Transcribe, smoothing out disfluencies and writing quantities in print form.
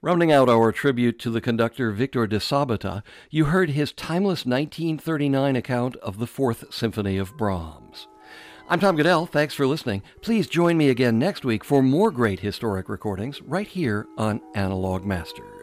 Rounding out our tribute to the conductor Victor de Sabata, you heard his timeless 1939 account of the Fourth Symphony of Brahms. I'm Tom Goodell. Thanks for listening. Please join me again next week for more great historic recordings right here on Analog Masters.